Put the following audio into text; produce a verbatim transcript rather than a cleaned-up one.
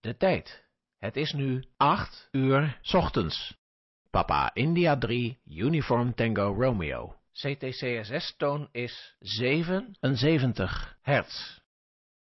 De tijd. Het is nu acht uur 's ochtends. Papa India drie, Uniform Tango Romeo. C T C S S-toon is zevenenzeventig hertz.